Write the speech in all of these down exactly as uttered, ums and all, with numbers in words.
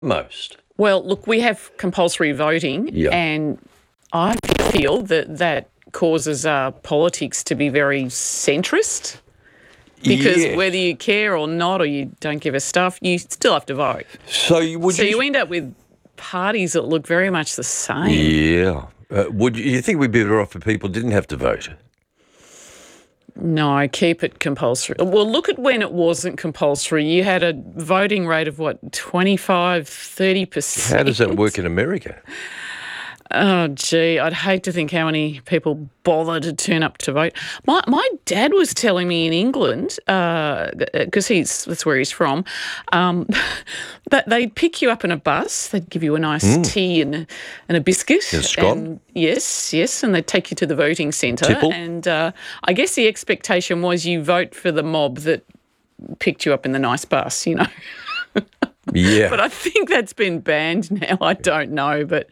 Most. Well, look, we have compulsory voting, Yeah. and I feel that that causes uh, politics to be very centrist. Because Yeah. whether you care or not, or you don't give a stuff, you still have to vote. So you- would So you... you end up with parties that look very much the same. Yeah. Uh, would you, you think we'd be better off if people didn't have to vote? No, keep it compulsory. Well, look at when it wasn't compulsory. You had a voting rate of, what, twenty-five, thirty percent? How does that work in America? Oh, gee, I'd hate to think how many people bother to turn up to vote. My my dad was telling me in England, because he's that's where he's from, um, that they'd pick you up in a bus, they'd give you a nice mm. tea and a, and a biscuit. And scone? And yes, yes, and they'd take you to the voting centre. Tipple? And uh, I guess the expectation was you vote for the mob that picked you up in the nice bus, you know. Yeah. But I think that's been banned now. I don't know. But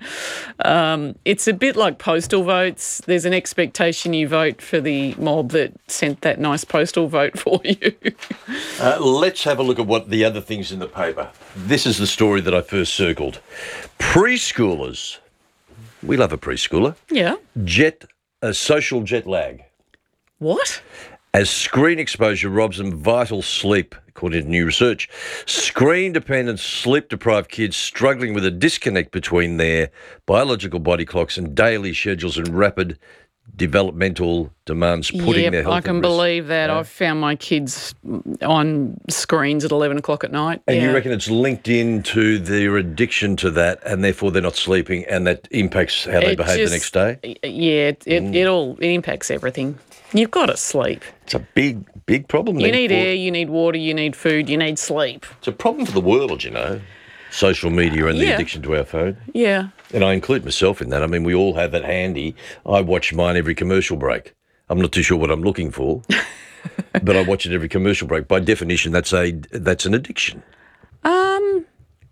um, it's a bit like postal votes. There's an expectation you vote for the mob that sent that nice postal vote for you. uh, let's have a look at what the other things in the paper. This is the story that I first circled. Preschoolers. We love a preschooler. Yeah. Jet, a social jet lag. What? As screen exposure robs them vital sleep, according to new research. Screen-dependent, sleep-deprived kids struggling with a disconnect between their biological body clocks and daily schedules and rapid developmental demands, putting yep, their health I can at risk. believe that. Yeah. I've found my kids on screens at eleven o'clock at night. And yeah. you reckon it's linked into their addiction to that, and therefore they're not sleeping, and that impacts how they It behave just, the next day? Yeah, it, it, Mm. it all it impacts everything. You've got to sleep. It's a big, big problem. You then need for- air, you need water, you need food, you need sleep. It's a problem for the world, you know, social media and the Yeah. addiction to our phone. Yeah. And I include myself in that. I mean, we all have it handy. I watch mine every commercial break. I'm not too sure what I'm looking for, but I watch it every commercial break. By definition, that's a that's an addiction. Um,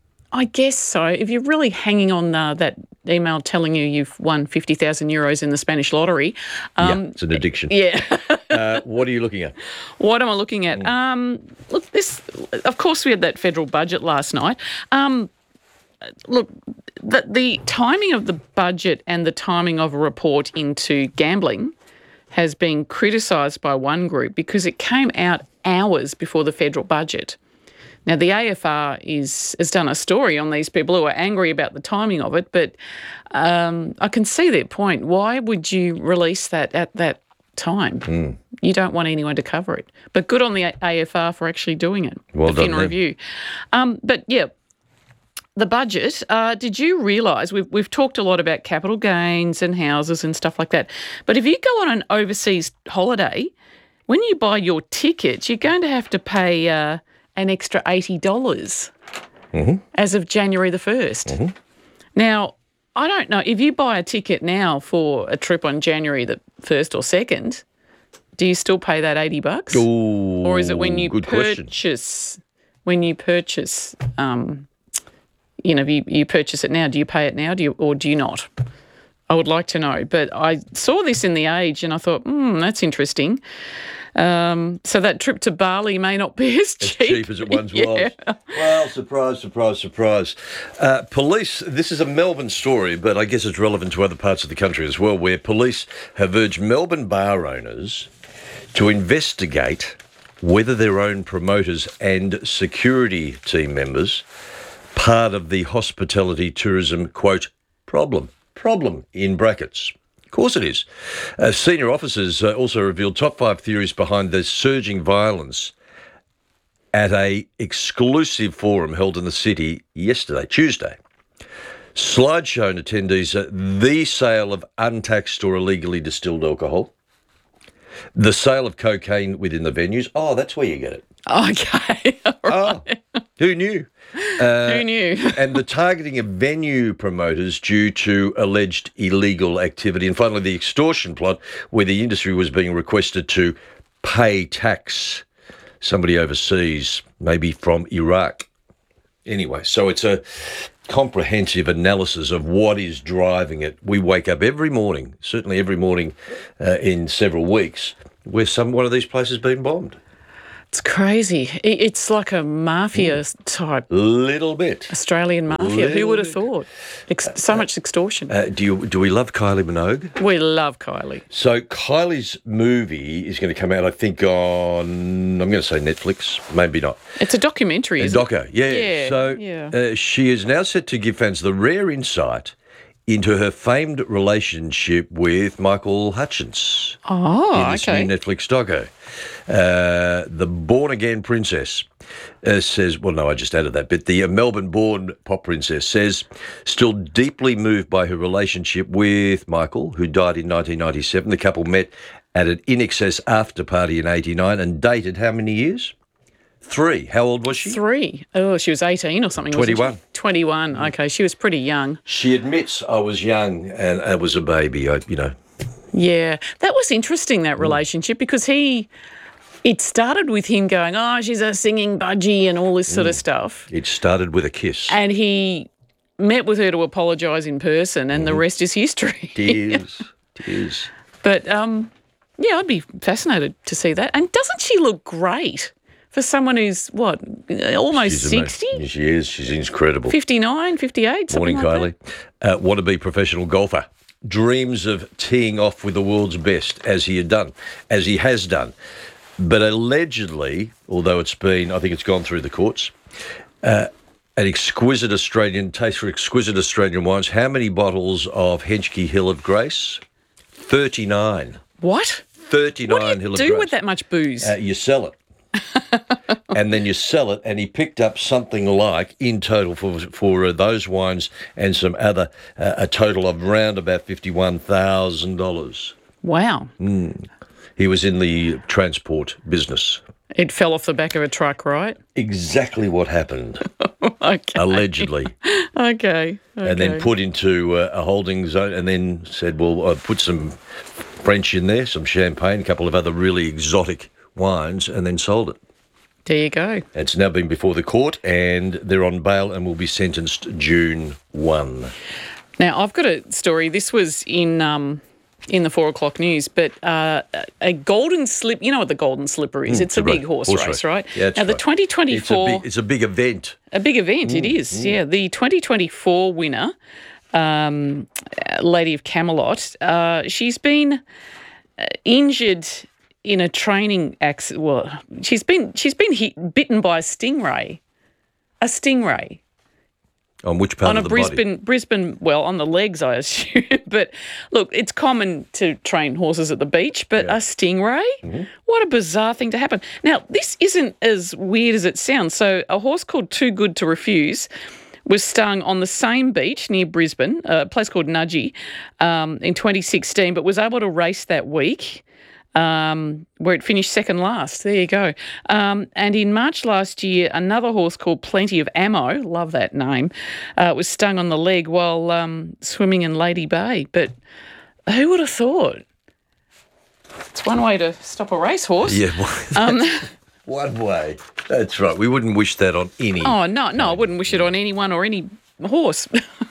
I guess so. If you're really hanging on uh, that email telling you you've won fifty thousand euros in the Spanish lottery. Um, yeah, it's an addiction. Yeah. uh, what are you looking at? What am I looking at? Um, look, this, of course, we had that federal budget last night. Um, look, the, the timing of the budget and the timing of a report into gambling has been criticised by one group because it came out hours before the federal budget. Now, the A F R is, has done a story on these people who are angry about the timing of it, but um, I can see their point. Why would you release that at that time? Mm. You don't want anyone to cover it. But good on the A F R for actually doing it. Well the done, Fin Review. Um, but, yeah, the budget, uh, did you realise, we've, we've talked a lot about capital gains and houses and stuff like that, but if you go on an overseas holiday, when you buy your ticket, you're going to have to pay uh, an extra eighty dollars mm-hmm. as of January the first. Mm-hmm. Now, I don't know, if you buy a ticket now for a trip on January the first or second, do you still pay that eighty bucks? Ooh, or is it when you good purchase, question. when you purchase, um, you know, you, you purchase it now, do you pay it now do you, or do you not? I would like to know. But I saw this in The Age and I thought, hmm, that's interesting. Um, so that trip to Bali may not be as cheap. As cheap as it once yeah. was. Well, surprise, surprise, surprise. Uh, police, this is a Melbourne story, but I guess it's relevant to other parts of the country as well, where police have urged Melbourne bar owners to investigate whether their own promoters and security team members part of the hospitality tourism, quote, problem. Problem in brackets. Of course it is. Uh, senior officers uh, also revealed top five theories behind the surging violence at a exclusive forum held in the city yesterday, Tuesday. Slide shown attendees uh, the sale of untaxed or illegally distilled alcohol, the sale of cocaine within the venues. Oh, that's where you get it. Okay. All right. Oh, who knew? Uh, Who knew? And the targeting of venue promoters due to alleged illegal activity. And finally, the extortion plot where the industry was being requested to pay tax. Somebody overseas, maybe from Iraq. Anyway, so it's a comprehensive analysis of what is driving it. We wake up every morning, certainly every morning uh, in several weeks, where some one of these places has been bombed. It's crazy. I- It's like a mafia type, Little bit. Australian mafia. Who Little would have bit. thought? Ex- so much extortion. Uh, do you do we love Kylie Minogue? We love Kylie. So Kylie's movie is going to come out, I think, on I'm going to say Netflix, maybe not. It's a documentary, A isn't it? doco, yeah. Yeah, so yeah. Uh, she is now set to give fans the rare insight into her famed relationship with Michael Hutchins Oh, in this okay. new Netflix doco. Uh, the born-again princess uh, says, well, no, I just added that bit. The uh, Melbourne-born pop princess says, still deeply moved by her relationship with Michael, who died in nineteen ninety-seven. The couple met at an In Excess after party in eighty-nine and dated how many years? Three. How old was she? Three. Oh, she was eighteen or something. wasn't she? twenty-one. twenty-one. Okay, she was pretty young. She admits, I was young and I was a baby. I, you know, Yeah, that was interesting, that relationship, because he, it started with him going, oh, she's a singing budgie and all this sort of stuff. it started with a kiss. And he met with her to apologise in person, and the rest is history. Tears, tears. But, um, yeah, I'd be fascinated to see that. And doesn't she look great for someone who's, what, almost She's ama- sixty? She is. She's incredible. fifty-nine, fifty-eight, something Morning, like Kylie. Uh, wannabe professional golfer. Dreams of teeing off with the world's best, as he had done, as he has done. But allegedly, although it's been, I think it's gone through the courts, uh, an exquisite Australian, taste for exquisite Australian wines. How many bottles of Henschke Hill of Grace? thirty-nine. that. What? thirty-nine What do Hill you of do Grace. with that much booze? Uh, you sell it. And then you sell it, and he picked up something like, in total for for uh, those wines and some other, uh, a total of round about fifty-one thousand dollars. Wow. He was in the transport business. It fell off the back of a truck, right? Exactly what happened, Okay. allegedly. Okay. And then okay. put into uh, a holding zone, and then said, well, I put some French in there, some champagne, a couple of other really exotic wines, and then sold it. There you go. It's now been before the court, and they're on bail and will be sentenced June first. Now, I've got a story. This was in um, in the four o'clock news, but uh, a golden slip. You know what the golden slipper is? it's a, a big ra- horse, horse race, race. right? Yeah, that's now, the right. twenty It's a twenty-four, big, it's a big event. a big event, it is. Yeah, the twenty twenty-four winner, um, Lady of Camelot, uh, she's been uh, injured in a training accident. Well, she's been she's been hit, bitten by a stingray, a stingray. On which part On a of the Brisbane, body? Brisbane, well, on the legs, I assume. But look, it's common to train horses at the beach, but a stingray? Mm-hmm. What a bizarre thing to happen. Now, this isn't as weird as it sounds. So, a horse called Too Good to Refuse was stung on the same beach near Brisbane, a place called Nudgee, um, in twenty sixteen, but was able to race that week. Um, where it finished second last. There you go. Um, and in March last year, another horse called Plenty of Ammo, love that name, uh, was stung on the leg while um, swimming in Lady Bay. But who would have thought? It's one way to stop a racehorse. Yeah, well, Um, one way. That's right. We wouldn't wish that on any. oh, no, no, I wouldn't wish it on anyone or any horse.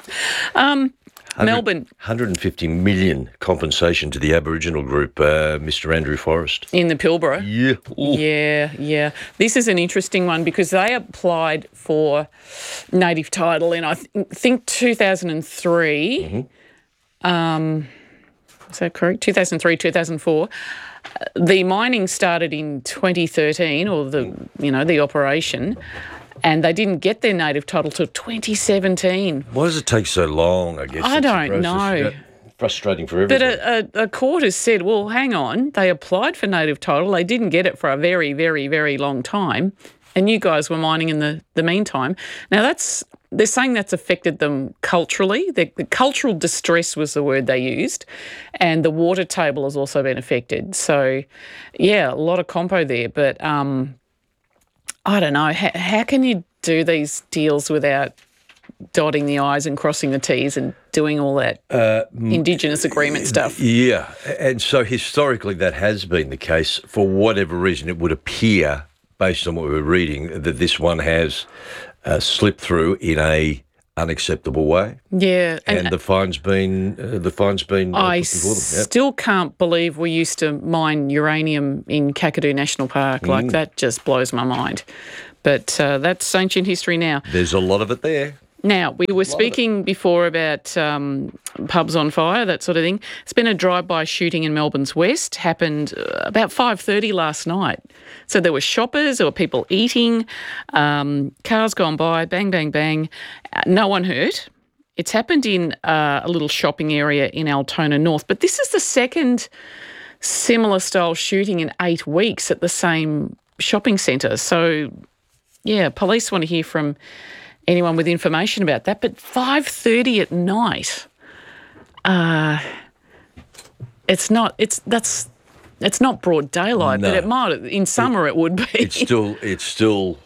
um, Melbourne. one hundred fifty million compensation to the Aboriginal group, uh, Mister Andrew Forrest. In the Pilbara. Yeah. Ooh. Yeah, yeah. This is an interesting one because they applied for native title in, I th- think, two thousand three. Mm-hmm. Um, is that correct? two thousand three, two thousand four. Uh, The mining started in twenty thirteen, or the, you know, the operation, and they didn't get their native title till twenty seventeen. Why does it take so long, I guess? I it's the don't process. know. Yeah, frustrating for But everyone. a, a, a court has said, well, hang on, they applied for native title, they didn't get it for a very, very, very long time, and you guys were mining in the, the meantime. Now, that's they're saying that's affected them culturally. The, the cultural distress was the word they used, and the water table has also been affected. So, yeah, a lot of compo there. But um, I don't know, how, how can you do these deals without dotting the I's and crossing the T's and doing all that Indigenous agreement stuff? Yeah, and so historically that has been the case. For whatever reason, it would appear, based on what we were reading, that this one has uh, slipped through in a unacceptable way, Yeah. and, the fine's been uh, the fine's been uh, I put before them. Yep. still can't believe we used to mine uranium in Kakadu National Park. Mm. Like, that just blows my mind. But uh, that's ancient history now. There's a lot of it there. Now, we were speaking before about um, pubs on fire, that sort of thing. It's been a drive-by shooting in Melbourne's West, happened uh, about five thirty last night. So there were shoppers, there were people eating, um, cars gone by, bang, bang, bang. Uh, no one hurt. It's happened in uh, a little shopping area in Altona North. But this is the second similar style shooting in eight weeks at the same shopping centre. So, yeah, police want to hear from anyone with information about that. But five thirty at night, uh, it's not. It's that's. It's not broad daylight, No. but it might. In summer, it, would be. It's still it's still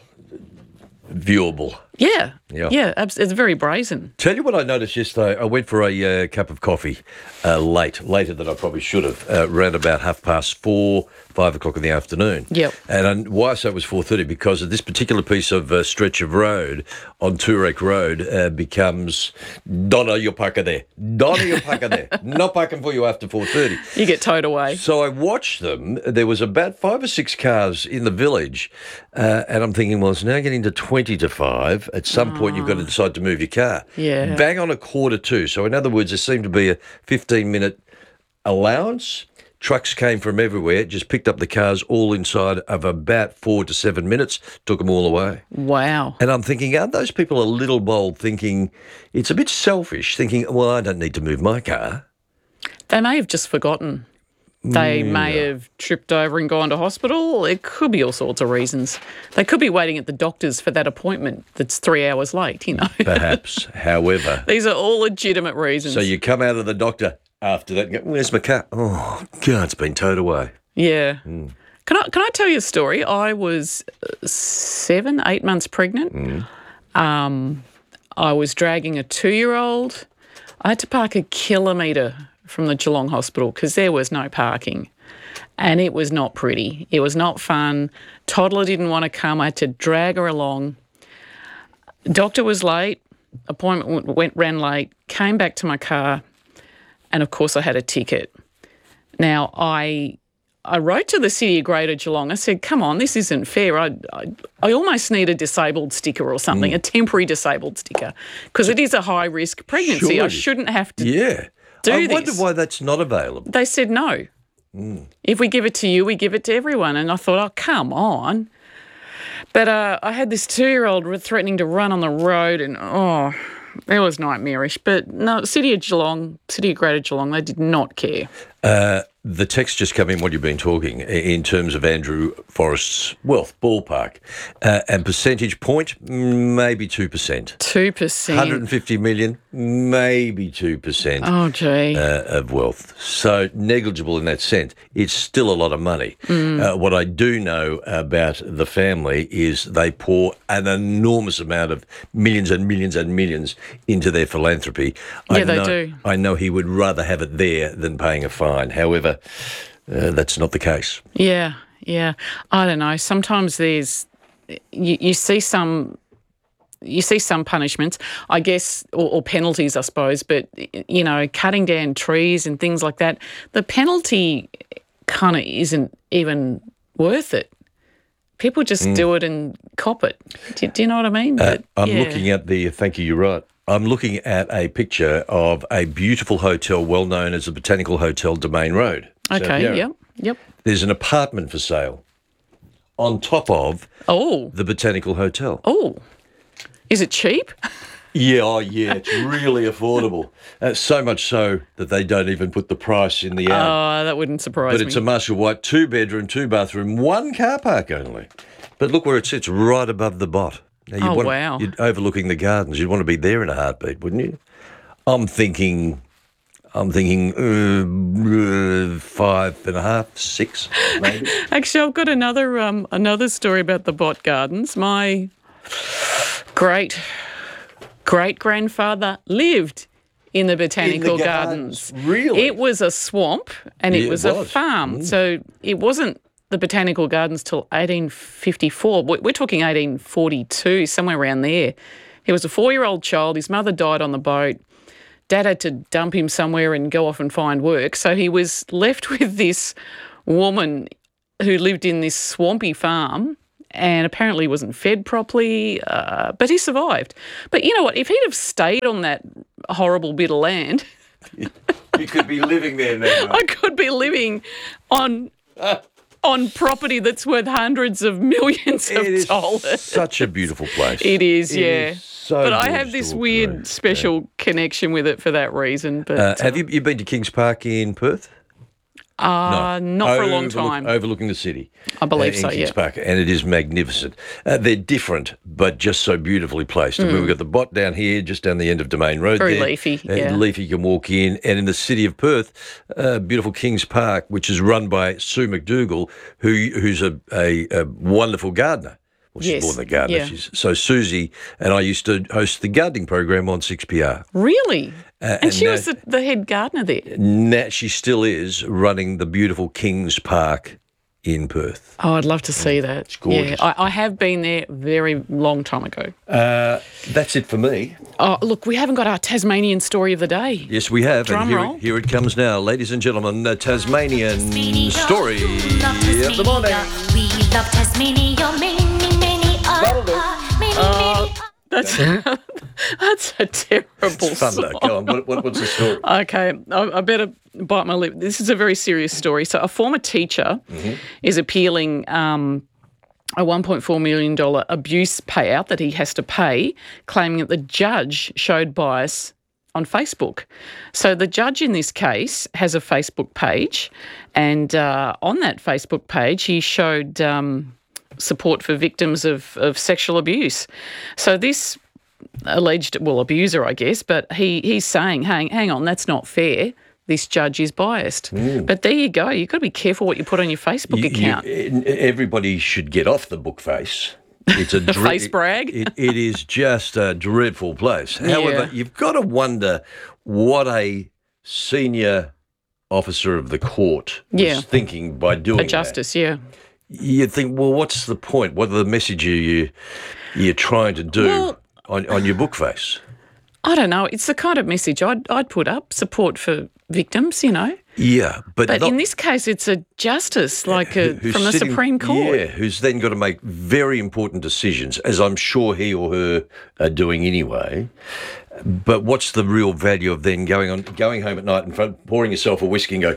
viewable. yeah, Yeah. yeah. abs- It's very brazen. Tell you what I noticed yesterday. I went for a uh, cup of coffee uh, late, later than I probably should have, uh, around about half past four, five o'clock in the afternoon. Yep. And I, why I say it was four thirty, because of this particular piece of uh, stretch of road on Turek Road uh, becomes, Donna, you're parking there. Donna, you're parking there. Not parking for you after four thirty. You get towed away. So I watched them. There was about five or six cars in the village, uh, and I'm thinking, well, it's now getting to twenty to five. At some point, you've got to decide to move your car. Yeah. Bang on a quarter to. So in other words, there seemed to be a fifteen-minute allowance. Trucks came from everywhere, just picked up the cars all inside of about four to seven minutes, took them all away. Wow. And I'm thinking, aren't those people a little bold, thinking it's a bit selfish, thinking, well, I don't need to move my car. They may have just forgotten. They may have tripped over and gone to hospital. It could be all sorts of reasons. They could be waiting at the doctor's for that appointment that's three hours late, you know. Perhaps. However, These are all legitimate reasons. so you come out of the doctor after that and go, where's my car? Oh, God, it's been towed away. Yeah. Can I can I tell you a story? I was uh, seven, eight months pregnant. Um, I was dragging a two-year-old. I had to park a kilometre from the Geelong Hospital because there was no parking. And it was not pretty. It was not fun. Toddler didn't want to come. I had to drag her along. Doctor was late. Appointment went ran late. Came back to my car. And, of course, I had a ticket. Now, I I wrote to the City of Greater Geelong. I said, come on, this isn't fair. I, I, I almost need a disabled sticker or something, a temporary disabled sticker, because it is a high-risk pregnancy. Sure I it is. shouldn't have to Yeah. do I this. wonder why that's not available. They said no. If we give it to you, we give it to everyone. And I thought, oh, come on. But uh, I had this two-year-old threatening to run on the road and, oh, it was nightmarish. But no, City of Geelong, City of Greater Geelong, they did not care. Uh, the text just come in while you've been talking in terms of Andrew Forrest's wealth, ballpark, uh, and percentage point, maybe two percent. two percent. one hundred fifty million, maybe two percent. Oh, gee. Uh, of wealth. So negligible in that sense. It's still a lot of money. Uh, what I do know about the family is they pour an enormous amount of millions and millions and millions into their philanthropy. I Yeah, they know, do. I know he would rather have it there than paying a fine. However, uh, that's not the case. Yeah, yeah. I don't know. Sometimes there's, you, you see some, you see some punishments, I guess, or, or penalties, I suppose. But you know, cutting down trees and things like that, the penalty kind of isn't even worth it. People just do it and cop it. Do, do you know what I mean? Uh, But, I'm yeah. looking at the, thank you, you're right. I'm looking at a picture of a beautiful hotel well known as the Botanical Hotel, Domain Road. South Okay. Yarra. Yep. Yep. There's an apartment for sale on top of Oh. the Botanical Hotel. Oh. Is it cheap? Yeah, oh yeah, it's really affordable. Uh, so much so that they don't even put the price in the ad. Oh, that wouldn't surprise but me. it's a Marshall White two bedroom, two bathroom, one car park only. But look where it sits, right above the bot. Now, you'd Oh, want, wow. You'd overlooking the gardens. You'd want to be there in a heartbeat, wouldn't you? I'm thinking, I'm thinking uh, uh, five and a half, six, maybe. Actually, I've got another um, another story about the Bott Gardens. My great great grandfather lived in the Botanical gardens. Gardens. Really? It was a swamp and Yeah, it it was a was. farm. So it wasn't the Botanical Gardens till eighteen fifty-four. We- We're talking eighteen forty-two, somewhere around there. He was a four-year-old child. His mother died on the boat. Dad had to dump him somewhere and go off and find work. So he was left with this woman who lived in this swampy farm and apparently wasn't fed properly, uh, but he survived. But you know what? If he'd have stayed on that horrible bit of land... You could be living there now. I could be living on... on property that's worth hundreds of millions of It is dollars. such a beautiful place. It is, It yeah. is so but I gorgeous have this to walk weird through. special Yeah. connection with it for that reason. But Uh, have you you been to Kings Park in Perth? uh, not for a long Overlook- time. Overlooking the city. I believe uh, in so, Kings yeah. Park, and it is magnificent. Uh, they're different, but just so beautifully placed. And we've got the Bot down here, just down the end of Domain Road. Mm. Very there. leafy, Uh, yeah. Leafy, you can walk in. And in the city of Perth, uh, beautiful Kings Park, which is run by Sue McDougall, who who's a, a, a wonderful gardener. Well, she's Yes, more than a gardener. yeah. She's, so Susie and I used to host the gardening program on six P R. Really? Uh, and she now- was the, the head gardener there. Now she still is running the beautiful Kings Park in Perth. Oh, I'd love to see that. It's gorgeous. Yeah, I, I have been there a very long time ago. Uh, that's it for me. Oh, look, we haven't got our Tasmanian story of the day. Yes, we have. Drum and here, roll. here it comes now. Ladies and gentlemen, the Tasmanian story of the morning. We love Tasmania, many, many, That'll do. ah, many, many. That's that's a terrible Thunder. song. Go on. What, what, what's the story? Okay, I, I better bite my lip. This is a very serious story. So, a former teacher is appealing um, a one point four million dollars abuse payout that he has to pay, claiming that the judge showed bias on Facebook. So, the judge in this case has a Facebook page, and uh, on that Facebook page, he showed um, support for victims of, of sexual abuse. So, this alleged, well, abuser, I guess, but he he's saying, hang, hang on, that's not fair. This judge is biased. But there you go. You've got to be careful what you put on your Facebook You- you- account. everybody should get off the book face. It's a dre- Face brag? It, it is just a dreadful place. However, Yeah. you've got to wonder what a senior officer of the court was Yeah. thinking by doing A that. justice, yeah. You think, well, what's the point? What are the message you, you you're trying to do Well- on, on your book face? I don't know. It's the kind of message I'd, I'd put up, support for victims, you know. Yeah, but, But not, in this case, it's a justice, like a, who's from the sitting- Supreme Court. Yeah, who's then got to make very important decisions, as I'm sure he or her are doing anyway. But what's the real value of then going on, going home at night and front, pouring yourself a whiskey and go,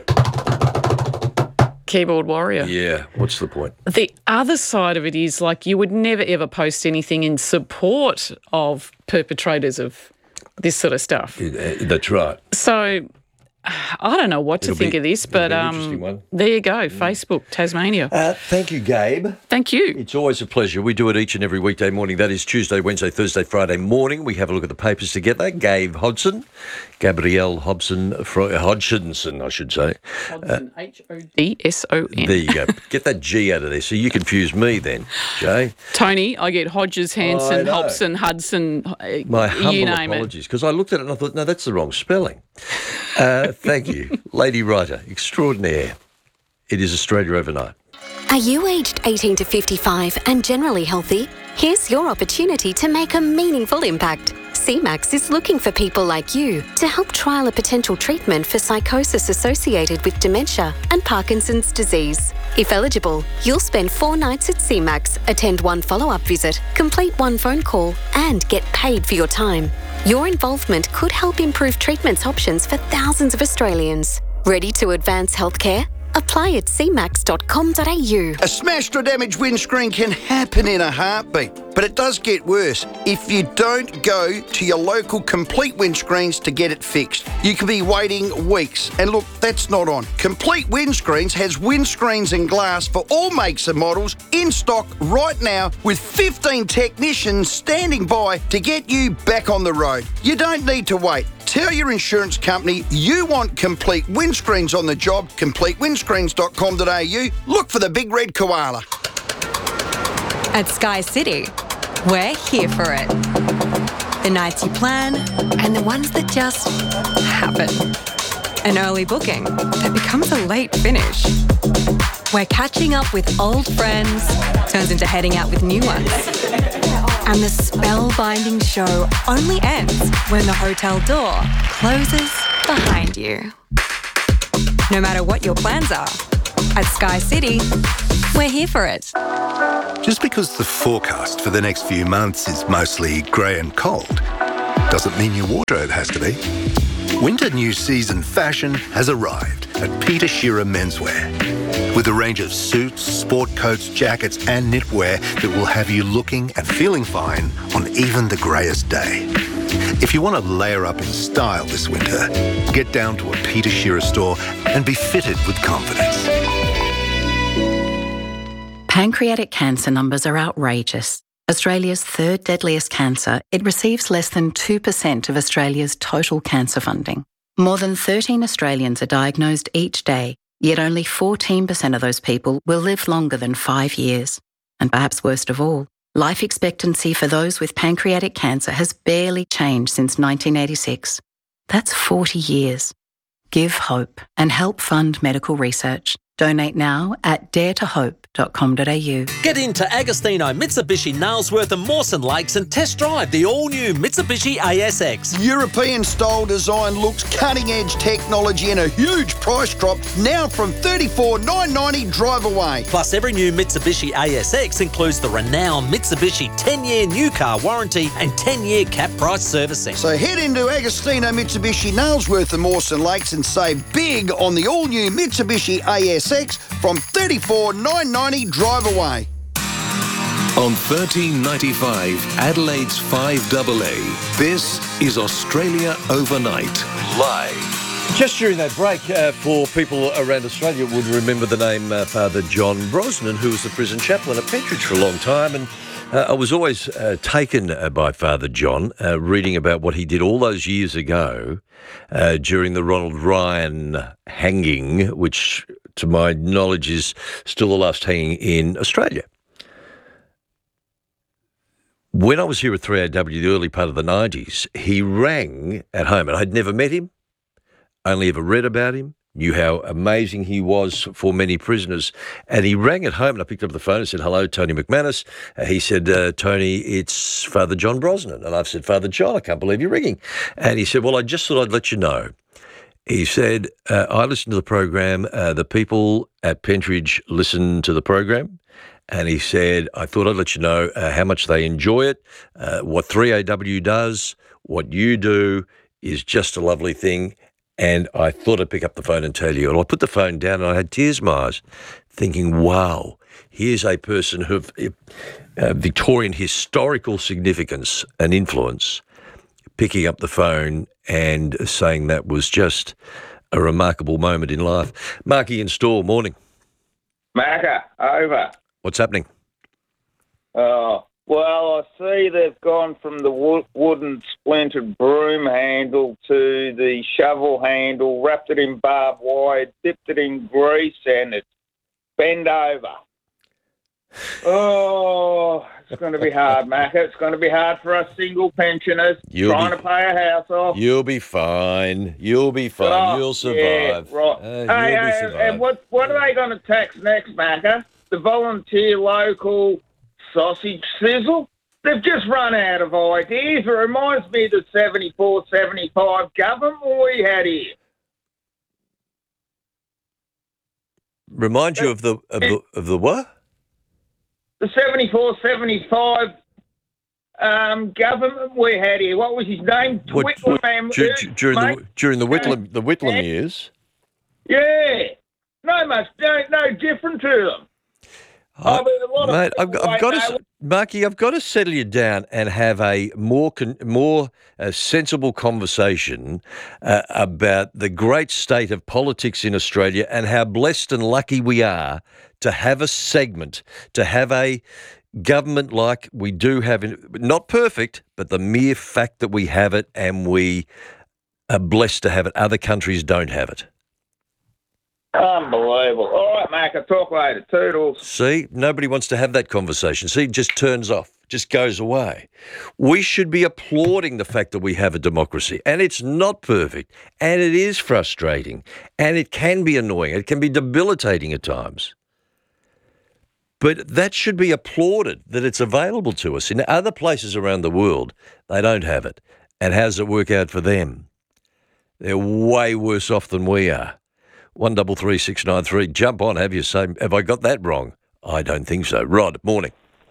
Keyboard warrior. yeah, what's the point? The other side of it is like you would never ever post anything in support of perpetrators of this sort of stuff. Uh, That's right. So I don't know what to It'll think be- of this, it'll but be an um, interesting one. there you go, Facebook, Tasmania. Uh, thank you, Gabe. Thank you. It's always a pleasure. We do it each and every weekday morning. That is Tuesday, Wednesday, Thursday, Friday morning. We have a look at the papers together. Gabe Hodgson, Gabrielle Hobson, Fro- Hodgkinson, I should say. Hodgson, H O D S O N. There you go. Get that G out of there. So you confuse me then, Jay. Tony, I get Hodges, Hanson, know. Hobson, Hudson, uh, My humble you name it. apologies, because I looked at it and I thought, no, that's the wrong spelling. Uh, thank you. Lady writer extraordinaire. It is Australia Overnight. Are you aged eighteen to fifty-five and generally healthy? Here's your opportunity to make a meaningful impact. C MAX is looking for people like you to help trial a potential treatment for psychosis associated with dementia and Parkinson's disease. If eligible, you'll spend four nights at C MAX, attend one follow-up visit, complete one phone call, and get paid for your time. Your involvement could help improve treatment options for thousands of Australians. Ready to advance healthcare? Apply at c max dot com dot a u. A smashed or damaged windscreen can happen in a heartbeat, but it does get worse if you don't go to your local Complete Windscreens to get it fixed. You could be waiting weeks, and look, that's not on. Complete Windscreens has windscreens and glass for all makes and models in stock right now with fifteen technicians standing by to get you back on the road. You don't need to wait. Tell your insurance company you want Complete Windscreens on the job, complete windscreens dot com dot a u. Look for the big red koala. At Sky City, we're here for it. The nights you plan and the ones that just happen. An early booking that becomes a late finish. Where catching up with old friends turns into heading out with new ones. And the spellbinding show only ends when the hotel door closes behind you. No matter what your plans are, at Sky City, we're here for it. Just because the forecast for the next few months is mostly grey and cold doesn't mean your wardrobe has to be. Winter new season fashion has arrived at Peter Shearer Menswear. With a range of suits, sport coats, jackets and knitwear that will have you looking and feeling fine on even the greyest day. If you want to layer up in style this winter, get down to a Peter Shearer store and be fitted with confidence. Pancreatic cancer numbers are outrageous. Australia's third deadliest cancer, it receives less than two percent of Australia's total cancer funding. More than thirteen Australians are diagnosed each day, yet only fourteen percent of those people will live longer than five years. And perhaps worst of all, life expectancy for those with pancreatic cancer has barely changed since nineteen eighty-six. That's forty years. Give hope and help fund medical research. Donate now at dare to hope dot com dot a u. Get into Agostino, Mitsubishi, Nailsworth and Mawson Lakes and test drive the all-new Mitsubishi A S X. European-style design looks, cutting-edge technology and a huge price drop now from thirty-four thousand nine hundred ninety dollars drive away. Plus, every new Mitsubishi A S X includes the renowned Mitsubishi ten-year new car warranty and ten-year cap price servicing. So head into Agostino, Mitsubishi, Nailsworth and Mawson Lakes and save big on the all-new Mitsubishi A S X from thirty-four thousand nine hundred ninety dollars drive away. On thirteen ninety-five, Adelaide's five A A, this is Australia Overnight, live. Just during that break, uh, for people around Australia would remember the name uh, Father John Brosnan, who was the prison chaplain at Pentridge for a long time. And uh, I was always uh, taken uh, by Father John, uh, reading about what he did all those years ago uh, during the Ronald Ryan hanging, which, to my knowledge, is still the last hanging in Australia. When I was here at three A W, the early part of the nineties, he rang at home, and I'd never met him, only ever read about him, knew how amazing he was for many prisoners. And he rang at home, and I picked up the phone and said, "Hello, Tony McManus." Uh, he said, uh, "Tony, it's Father John Brosnan." And I've said, "Father John, I can't believe you're ringing." And he said, "Well, I just thought I'd let you know." He said, uh, "I listen to the program. Uh, the people at Pentridge listen to the program." And he said, "I thought I'd let you know uh, how much they enjoy it. Uh, what three A W does, what you do is just a lovely thing. And I thought I'd pick up the phone and tell you." And I put the phone down and I had tears in my eyes, thinking, wow, here's a person of uh, Victorian historical significance and influence picking up the phone and saying that was just a remarkable moment in life. Marky in Store, morning. Macca, over. What's happening? Oh, well, I see they've gone from the wo- wooden splintered broom handle to the shovel handle, wrapped it in barbed wire, dipped it in grease, and it's bend over. Oh, it's going to be hard, Macca. It's going to be hard for us single pensioners You'll trying be, to pay a house off. You'll be fine. You'll be fine. Oh, you'll survive. Yeah, right. Uh, hey, you'll hey, be survive. and what, what are they going to tax next, Macca? The volunteer local sausage sizzle? They've just run out of ideas. It reminds me of the seventy-four seventy-five government we had here. Remind you of the of the of the what? The seventy-four seventy-five um, government we had here. What was his name? What, Whitlam. what, um, dur- uh, dur- during mate? the during the Whitlam the Whitlam Yeah. years. Yeah. No much, no, no different to them. I mean, a lot of Mate, I've, people I've won't got know to, Marky, I've got to settle you down and have a more con, more uh, sensible conversation uh, about the great state of politics in Australia and how blessed and lucky we are to have a segment, to have a government like we do have, in, not perfect, but the mere fact that we have it and we are blessed to have it. Other countries don't have it. Unbelievable. All right, Mac, I'll talk later. Toodles. See, nobody wants to have that conversation. See, it just turns off, just goes away. We should be applauding the fact that we have a democracy, and it's not perfect, and it is frustrating, and it can be annoying. It can be debilitating at times. But that should be applauded that it's available to us. In other places around the world, they don't have it. And how does it work out for them? They're way worse off than we are. One double three six nine three. Jump on. Have you say? Have I got that wrong? I don't think so. Rod, morning.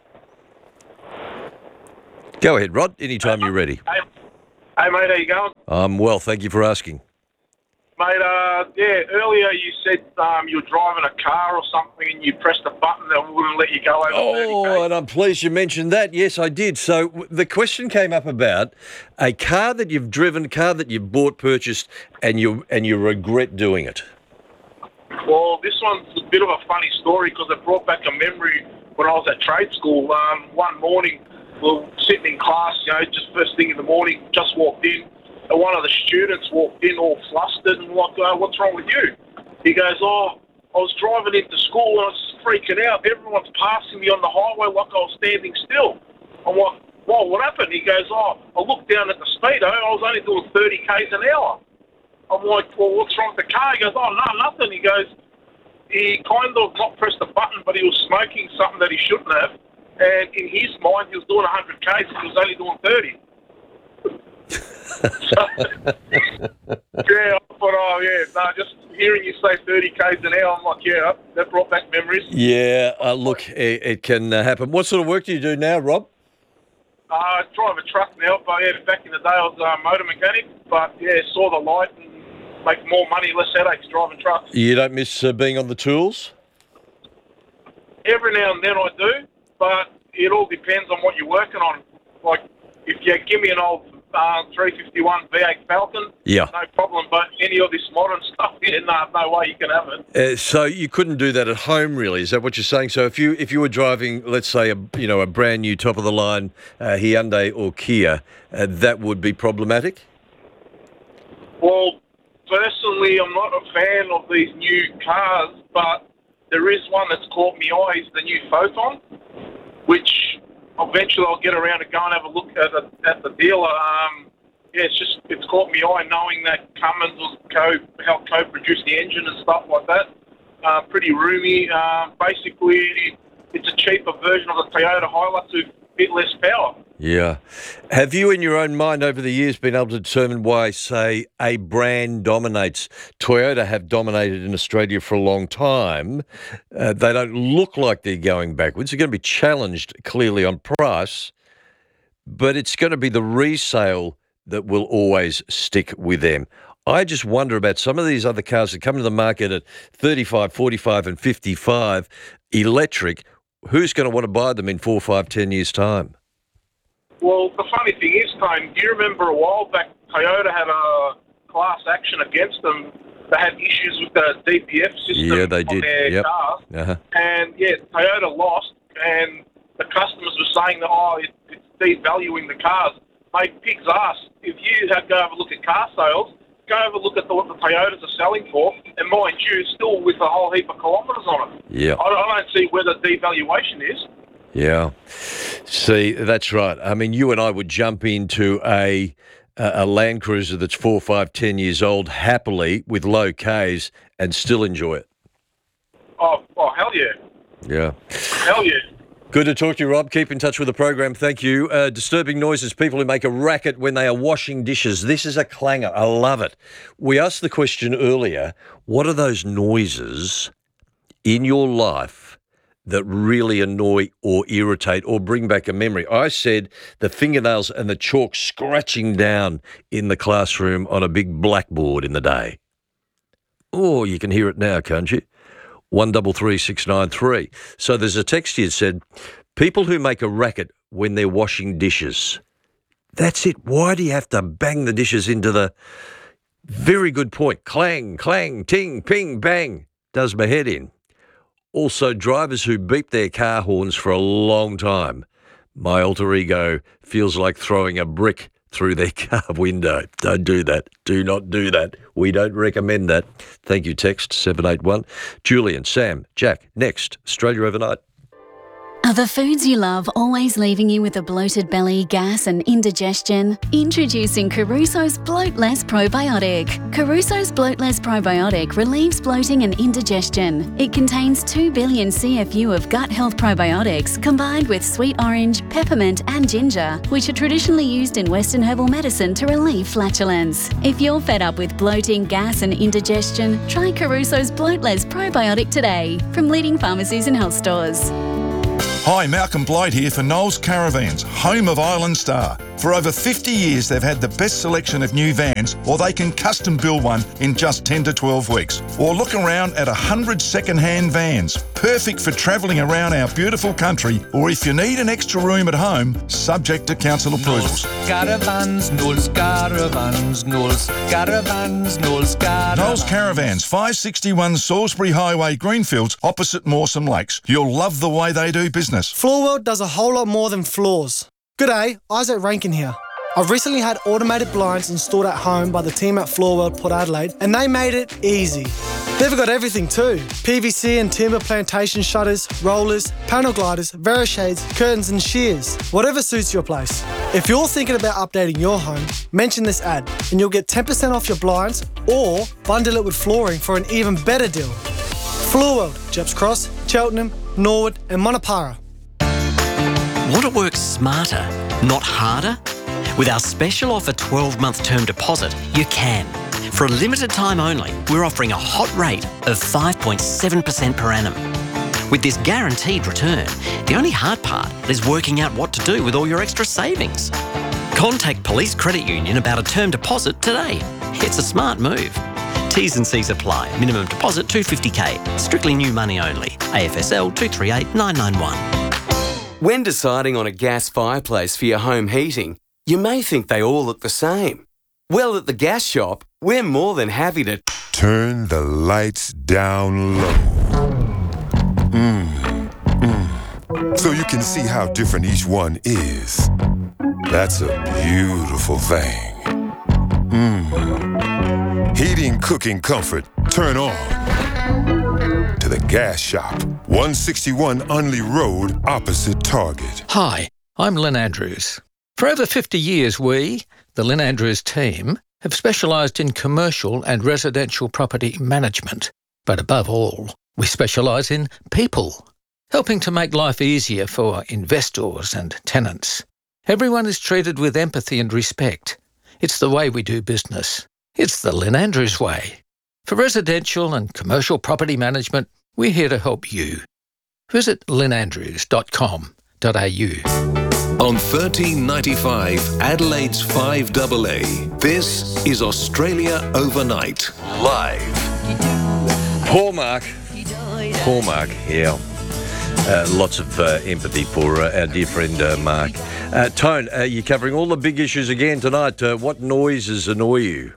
Go ahead, Rod. Anytime you're ready. Hey, hey, mate, how you going? I'm well. Thank you for asking. Mate, uh, yeah, earlier you said um, you were driving a car or something and you pressed a button that wouldn't let you go over Oh, thirty k. and I'm pleased you mentioned that. Yes, I did. So w- the question came up about a car that you've driven, car that you've bought, purchased, and you and you regret doing it. Well, this one's a bit of a funny story because it brought back a memory when I was at trade school. Um, one morning, we were sitting in class, you know, just first thing in the morning, just walked in, and one of the students walked in all flustered and like, uh, what's wrong with you? He goes, oh, I was driving into school and I was freaking out. Everyone's passing me on the highway like I was standing still. I'm like, whoa, what happened? He goes, oh, I looked down at the speedo, I was only doing thirty k's an hour. I'm like, well, what's wrong with the car? He goes, oh, no, nothing. He goes, he kind of not pressed the button, but he was smoking something that he shouldn't have. And in his mind, he was doing one hundred k's and he was only doing thirty. So, yeah, I thought, oh, yeah, no, just hearing you say thirty k's an hour, I'm like, yeah, that brought back memories. Yeah, uh, look, it, it can uh, happen. What sort of work do you do now, Rob? Uh, I drive a truck now, but yeah, back in the day I was a motor mechanic, but yeah, saw the light and make more money, less headaches driving trucks. You don't miss uh, being on the tools? Every now and then I do, but it all depends on what you're working on. Like, if you give me an old uh, three fifty-one V eight Falcon, Yeah. no problem, but any of this modern stuff, yeah, no, no way you can have it. Uh, so you couldn't do that at home, really? Is that what you're saying? So if you if you were driving, let's say, a you know a brand new top of the line uh, Hyundai or Kia, uh, that would be problematic. Well, personally, I'm not a fan of these new cars, but there is one that's caught me eye, is the new Photon, which eventually I'll get around to go and have a look at the, at the dealer. Um, yeah, it's just, it's caught me eye knowing that Cummins was co, helped co-produce the engine and stuff like that. Uh, pretty roomy. Uh, basically, it's a cheaper version of the Toyota Hilux with a bit less power. Yeah. Have you, in your own mind, over the years, been able to determine why, say, a brand dominates? Toyota have dominated in Australia for a long time. Uh, they don't look like they're going backwards. They're going to be challenged, clearly, on price, but it's going to be the resale that will always stick with them. I just wonder about some of these other cars that come to the market at thirty-five, forty-five and fifty-five, electric. Who's going to want to buy them in four, five, ten years' time? Well, the funny thing is, Tone, do you remember a while back Toyota had a class action against them? They had issues with the D P F system Yeah, they on did. their Yep. cars. Uh-huh. And, yeah, Toyota lost, and the customers were saying that, oh, it, it's devaluing the cars. Mate, pig's ass. If you have go have a look at car sales, go have a look at the, what the Toyotas are selling for, and mind you, still with a whole heap of kilometres on it. Yeah. I, I don't see where the devaluation is. Yeah. See, that's right. I mean, you and I would jump into a a Land Cruiser that's four, five, ten years old happily with low Ks and still enjoy it. Oh, oh hell yeah. Yeah. Hell yeah. Good to talk to you, Rob. Keep in touch with the program. Thank you. Uh, disturbing noises, people who make a racket when they are washing dishes. This is a clanger. I love it. We asked the question earlier, what are those noises in your life that really annoy or irritate or bring back a memory? I said the fingernails and the chalk scratching down in the classroom on a big blackboard in the day. Oh, you can hear it now, can't you? One double three six nine three. So there's a text here that said, people who make a racket when they're washing dishes. That's it. Why do you have to bang the dishes into the... Very good point. Clang, clang, ting, ping, bang. Does my head in. Also, drivers who beep their car horns for a long time. My alter ego feels like throwing a brick through their car window. Don't do that. Do not do that. We don't recommend that. Thank you, text seven eight one. Julian, Sam, Jack, next, Australia Overnight. Are the foods you love always leaving you with a bloated belly, gas and indigestion? Introducing Caruso's Bloat Less Probiotic. Caruso's Bloat Less Probiotic relieves bloating and indigestion. It contains two billion C F U of gut health probiotics combined with sweet orange, peppermint and ginger, which are traditionally used in Western herbal medicine to relieve flatulence. If you're fed up with bloating, gas and indigestion, try Caruso's Bloat Less Probiotic today from leading pharmacies and health stores. Hi, Malcolm Blight here for Knowles Caravans, home of Island Star. For over fifty years, they've had the best selection of new vans, or they can custom build one in just ten to twelve weeks. Or look around at one hundred second-hand vans, perfect for travelling around our beautiful country, or if you need an extra room at home, subject to council approvals. Caravans, Knowles Caravans, Knowles Caravans, Knowles Caravans. Knowles Caravans, five sixty-one Salisbury Highway, Greenfields, opposite Mawson Lakes. You'll love the way they do business. Floorworld does a whole lot more than floors. G'day, Isaac Rankin here. I've recently had automated blinds installed at home by the team at Floorworld Port Adelaide, and they made it easy. They've got everything too. P V C and timber plantation shutters, rollers, panel gliders, Verishades, curtains and shears. Whatever suits your place. If you're thinking about updating your home, mention this ad and you'll get ten percent off your blinds or bundle it with flooring for an even better deal. Floorworld, Jeps Cross, Cheltenham, Norwood and Monopara. Want to work smarter, not harder? With our special offer twelve month term deposit, you can. For a limited time only, we're offering a hot rate of five point seven percent per annum. With this guaranteed return, the only hard part is working out what to do with all your extra savings. Contact Police Credit Union about a term deposit today. It's a smart move. T's and C's apply. Minimum deposit two hundred fifty K. Strictly new money only. A F S L two three eight nine nine one. When deciding on a gas fireplace for your home heating, you may think they all look the same. Well, at the gas shop, we're more than happy to turn the lights down low. Mm, mm. So you can see how different each one is. That's a beautiful thing. Mm. Heating, cooking, comfort, turn on. To the gas shop, one sixty-one Unley Road, opposite Target. Hi, I'm Lynn Andrews. For over fifty years, we, the Lynn Andrews team, have specialised in commercial and residential property management. But above all, we specialise in people, helping to make life easier for investors and tenants. Everyone is treated with empathy and respect. It's the way we do business. It's the Lynn Andrews way. For residential and commercial property management, we're here to help you. Visit lynn andrews dot com dot a u. On thirteen ninety-five, Adelaide's five double A, this is Australia Overnight, live. Paul Mark. Paul Mark, yeah. Uh, lots of uh, empathy for uh, our dear friend uh, Mark. Uh, Tone, uh, you're covering all the big issues again tonight. Uh, what noises annoy you?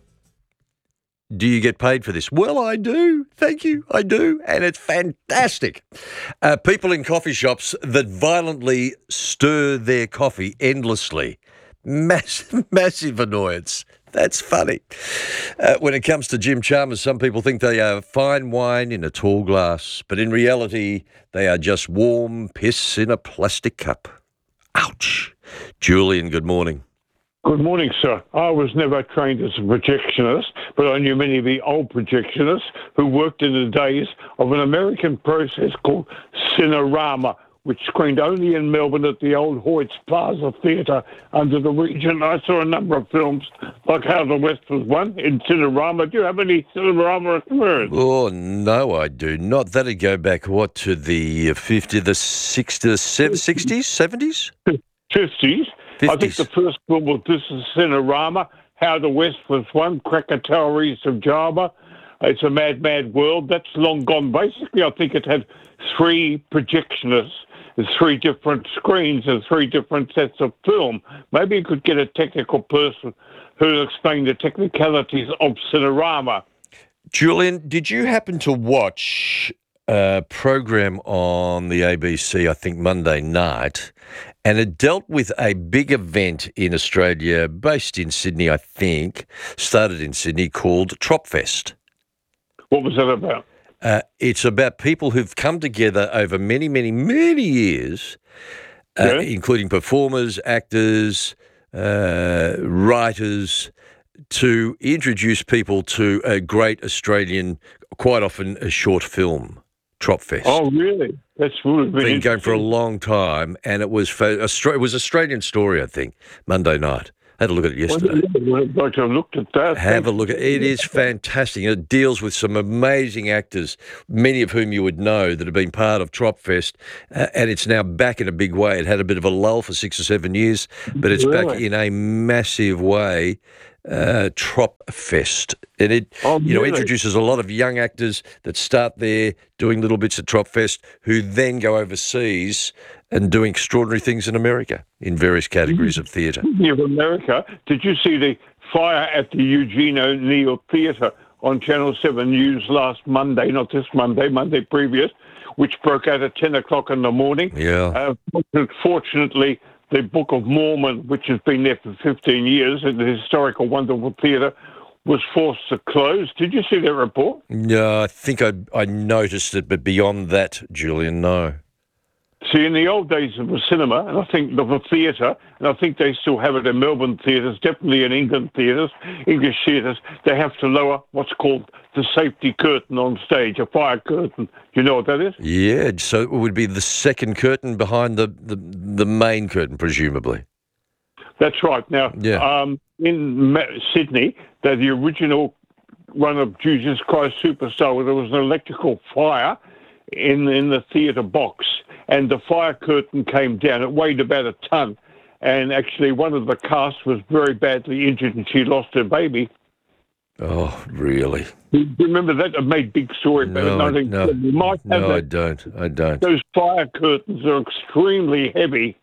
Do you get paid for this? Well, I do. Thank you. I do. And it's fantastic. Uh, people in coffee shops that violently stir their coffee endlessly. Massive, massive annoyance. That's funny. Uh, when it comes to Jim Chalmers, some people think they are fine wine in a tall glass, but in reality, they are just warm piss in a plastic cup. Ouch. Julian, good morning. Good morning, sir. I was never trained as a projectionist, but I knew many of the old projectionists who worked in the days of an American process called Cinerama, which screened only in Melbourne at the old Hoyts Plaza Theatre under the Regent. I saw a number of films, like How the West Was Won in Cinerama. Do you have any Cinerama experience? Oh, no, I do not. That'd go back, what, to the fifties, the sixties, sixties, seventies? fifties. I think the first film was This is Cinerama, How the West Was Won, Krakatoa East of Java. It's a mad, mad world. That's long gone. Basically, I think it had three projectionists, three different screens and three different sets of film. Maybe you could get a technical person who'll explain the technicalities of Cinerama. Julian, did you happen to watch a program on the A B C, I think Monday night, and it dealt with a big event in Australia, based in Sydney, I think, started in Sydney, called Tropfest? What was that about? Uh, it's about people who've come together over many, many, many years, uh, Yeah. including performers, actors, uh, writers, to introduce people to a great Australian, quite often a short film, Tropfest. Oh, really? That's really Been going for a long time, and it was for Austra- it was Australian Story, I think, Monday night. I had a look at it yesterday. I'd like to have looked at that. Have a look at it. It is fantastic. It deals with some amazing actors, many of whom you would know that have been part of Tropfest, uh, and it's now back in a big way. It had a bit of a lull for six or seven years, but it's back Really? in a massive way. Uh, Tropfest, and it Oh, you know really? introduces a lot of young actors that start there doing little bits at Tropfest, who then go overseas and doing extraordinary things in America in various categories of theatre. Speaking of America, did you see the fire at the Eugene O'Neill Theatre on Channel seven News last Monday, not this Monday, Monday previous, which broke out at ten o'clock in the morning? Yeah. Uh, fortunately, the Book of Mormon, which has been there for fifteen years, at the historical, wonderful theatre, was forced to close. Did you see that report? No, I think I I noticed it, but beyond that, Julian, no. See, in the old days of the cinema, and I think of the theatre, and I think they still have it in Melbourne theatres, definitely in England theatres, English theatres, they have to lower what's called the safety curtain on stage, a fire curtain. You know what that is? Yeah, so it would be the second curtain behind the, the, the main curtain, presumably. That's right. Now, Yeah. um, in Ma- Sydney, that the original one of Jesus Christ Superstar, where there was an electrical fire in in the theatre box, and the fire curtain came down. It weighed about a ton, and actually one of the cast was very badly injured, and she lost her baby. Oh, really? Do you remember that? It made big story about No, it. and I think no, you might have no, I that. don't. I don't. Those fire curtains are extremely heavy.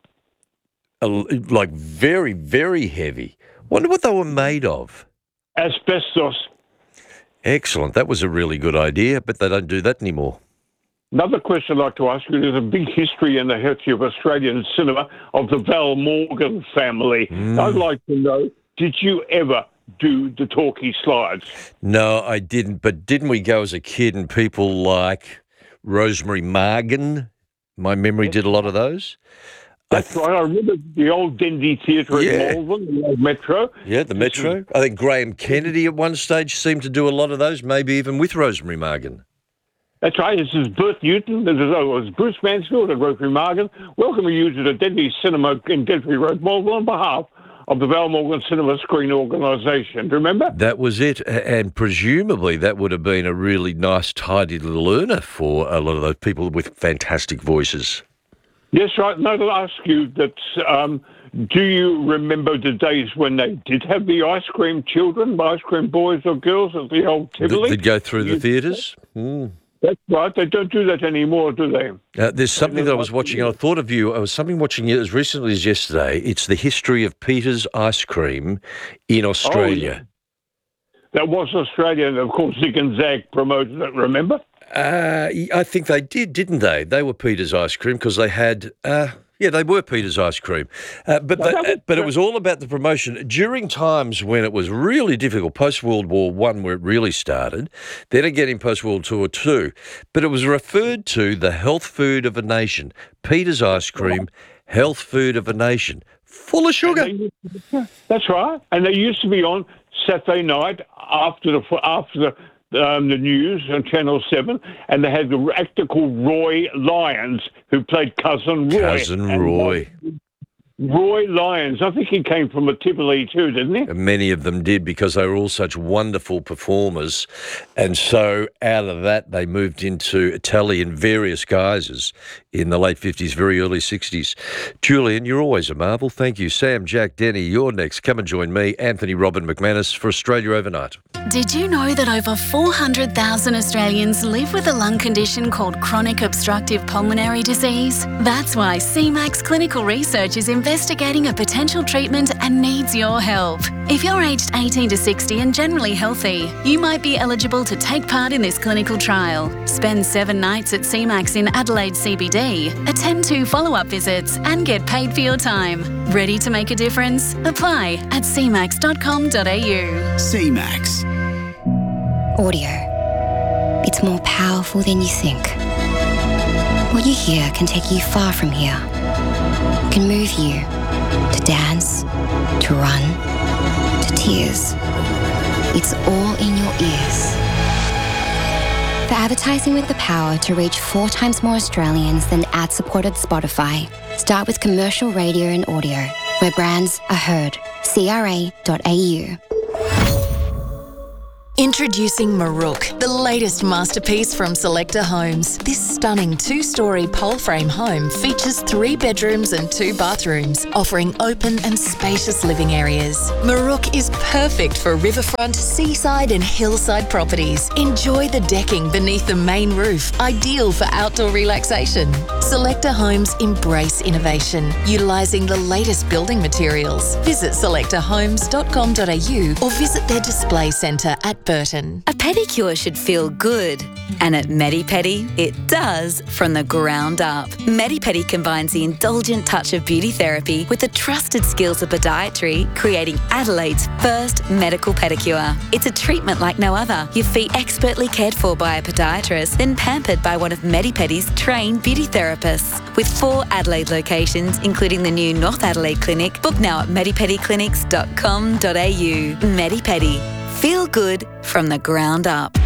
A- Like very, very heavy. Wonder what they were made of. Asbestos. Excellent. That was a really good idea, but they don't do that anymore. Another question I'd like to ask you, there's a big history in the history of Australian cinema of the Val Morgan family. Mm. I'd like to know, did you ever do the talkie slides? No, I didn't. But didn't we go as a kid and people like Rosemary Margan? My memory did a lot of those. That's right. I remember the old Dendy Theatre Yeah. in Malvern, the old Metro. Yeah, the Metro. I think Graham Kennedy at one stage seemed to do a lot of those, maybe even with Rosemary Margan. That's right. This is Bert Newton. This is, oh, it was Bruce Mansfield and Rosemary Margan. Welcoming you to the Dendy Cinema in Denby Road, Malvern, on behalf of the Val Morgan Cinema Screen Organisation. Do you remember? That was it. A- And presumably that would have been a really nice, tidy little earner for a lot of those people with fantastic voices. Yes, right. No, I'll ask you that. Um, do you remember the days when they did have the ice cream children, ice cream boys or girls at the old Th- Tivoli? They'd go through the theatres. Mm. That's right. They don't do that anymore, do they? Uh, there's something that I was watching, and I thought of you. I was something watching it as recently as yesterday. It's the history of Peter's Ice Cream in Australia. That was Australia, and of course Zig and Zag promoted it, remember? Uh, I think they did, didn't they? They were Peter's Ice Cream because they had, uh, yeah, they were Peter's Ice Cream. Uh, but they, uh, but it was all about the promotion during times when it was really difficult, post World War One, where it really started. Then again in post World War Two, but it was referred to the health food of a nation. Peter's Ice Cream, health food of a nation, full of sugar. That's right. And they used to be on Saturday night after the after the. Um, the news on Channel seven, and they had the actor called Roy Lyons, who played Cousin Roy. Cousin And, uh, Roy. Roy Lyons. I think he came from a Tivoli too, didn't he? Many of them did because they were all such wonderful performers. And so out of that, they moved into telly in various guises in the late fifties, very early sixties. Julian, you're always a marvel. Thank you. Sam, Jack, Denny, you're next. Come and join me, Anthony Robin McManus, for Australia Overnight. Did you know that over four hundred thousand Australians live with a lung condition called chronic obstructive pulmonary disease? That's why C MAX Clinical Research is investigating a potential treatment and needs your help. If you're aged eighteen to sixty and generally healthy, you might be eligible to take part in this clinical trial. Spend seven nights at C MAX in Adelaide C B D, attend two follow-up visits and get paid for your time. Ready to make a difference? Apply at c max dot com dot a u. C MAX. Audio. it's more powerful than you think. What you hear can take you far from here. It can move you to dance, to run, to tears. It's all in your ears. For advertising with the power to reach four times more Australians than ad-supported Spotify, start with commercial radio and audio, where brands are heard. C R A dot A U. Introducing Marook, the latest masterpiece from Selector Homes. This stunning two-storey pole-frame home features three bedrooms and two bathrooms, offering open and spacious living areas. Marook is perfect for riverfront, seaside and hillside properties. Enjoy the decking beneath the main roof, ideal for outdoor relaxation. Selector Homes embrace innovation, utilising the latest building materials. Visit selector homes dot com dot a u or visit their display centre at Burton. A pedicure should feel good. And at Medi-Pedi, it does from the ground up. Medi-Pedi combines the indulgent touch of beauty therapy with the trusted skills of podiatry, creating Adelaide's first medical pedicure. It's a treatment like no other. Your feet expertly cared for by a podiatrist, then pampered by one of Medi-Pedi's trained beauty therapists. With four Adelaide locations, including the new North Adelaide Clinic, book now at medipedi clinics dot com dot a u. Medi-Pedi. Feel good from the ground up.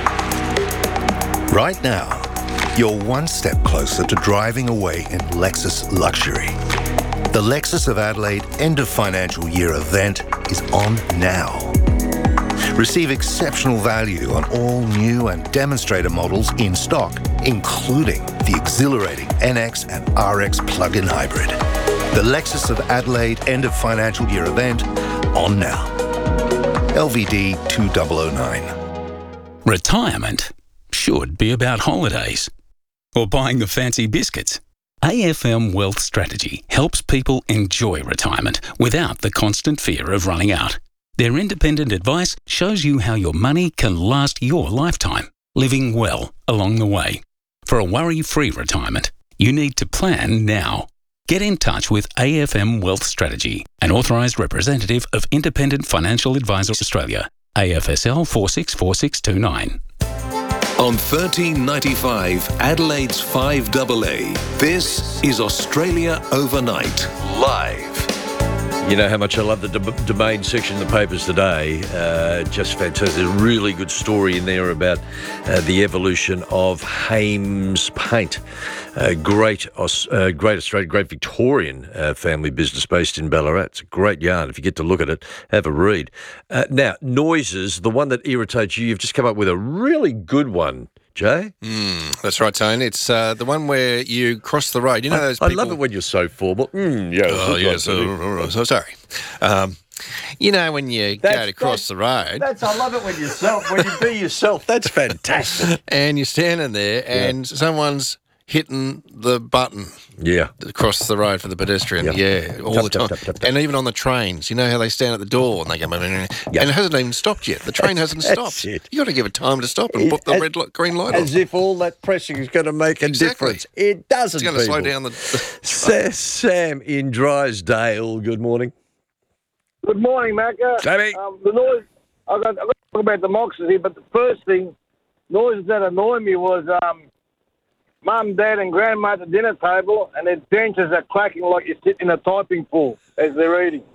Right now, you're one step closer to driving away in Lexus luxury. The Lexus of Adelaide end of financial year event is on now. Receive exceptional value on all new and demonstrator models in stock, including the exhilarating N X and R X plug-in hybrid. The Lexus of Adelaide end of financial year event on now. L V D two thousand nine. Retirement should be about holidays or buying the fancy biscuits. A F M Wealth Strategy helps people enjoy retirement without the constant fear of running out. Their independent advice shows you how your money can last your lifetime, living well along the way. For a worry-free retirement, you need to plan now. Get in touch with A F M Wealth Strategy, an authorised representative of Independent Financial Advisors Australia, A F S L four six four six two nine. On thirteen ninety-five, Adelaide's five A A, this is Australia Overnight, live. You know how much I love the d- domain section of the papers today. Uh, just fantastic. There's a really good story in there about uh, the evolution of Hames Paint. Uh, great, uh, great Australian, great Victorian uh, family business based in Ballarat. It's a great yarn. If you get to look at it, have a read. Uh, now, noises, the one that irritates you, you've just come up with a really good one. Jay? Mm, that's right, Tone. It's uh, the one where you cross the road. You know I, those I people... love it when you're so formal. Mm, yes. Oh, yes. Uh, so sorry. Um, you know when you that's, go to cross the road... That's I love it when you self, when you be yourself. That's fantastic. And you're standing there and yeah. someone's hitting the button. Yeah. Across the road for the pedestrian. Yep. Yeah, all tap, the time. Tap, tap, tap, and even on the trains, you know how they stand at the door and they go, yep. and it hasn't even stopped yet. The train hasn't stopped. It. You got to give it time to stop and it, put the as, red light, green light as on. As if all that pressing is going to make a exactly. difference. It doesn't. It's going to slow down the. Sa- Sam in Drysdale. Good morning. Good morning, Macca. Sammy. Um, the noise. I've got, I've got to talk about democracy, but the first thing, noises that annoyed me was. Um, Mum, Dad and Grandma at the dinner table and their benches are clacking like you sit in a typing pool as they're eating.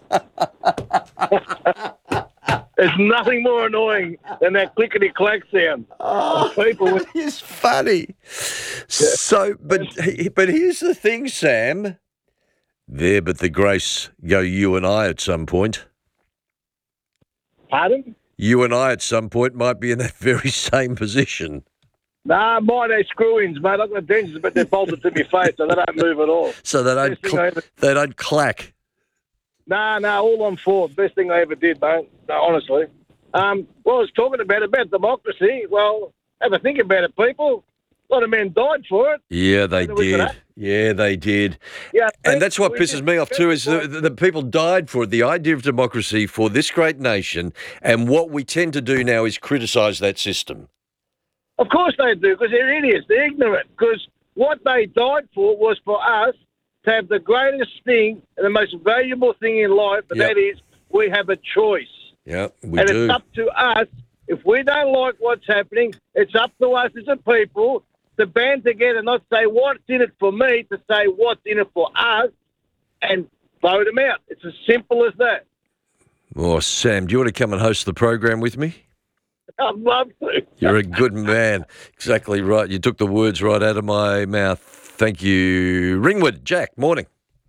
There's nothing more annoying than that clickety-clack sound. Oh, people with- it's funny. Yeah. So, but but here's the thing, Sam. There but the grace go you and I at some point. Pardon? You and I at some point might be in that very same position. Nah, mine, they're screw-ins, mate. I've got dentures, but they're bolted to my face, so they don't move at all. So they don't, cl- ever... they don't clack. Nah, nah, all on four. Best thing I ever did, mate. No, honestly. Um, well, I was talking about, about democracy. Well, have a think about it, people. A lot of men died for it. Yeah, they did. Yeah, they did. Yeah, and that's what pisses me off too, is the, the people died for it, the idea of democracy for this great nation, and what we tend to do now is criticise that system. Of course they do, because they're idiots. They're ignorant. Because what they died for was for us to have the greatest thing and the most valuable thing in life, and yep. that is we have a choice. Yeah, we and do. And it's up to us If we don't like what's happening, it's up to us as a people to band together, not say what's in it for me, to say what's in it for us, and vote them out. It's as simple as that. Oh, Sam, do you want to come and host the program with me? I'd love to. You're a good man. Exactly right. You took the words right out of my mouth. Thank you. Ringwood, Jack, morning.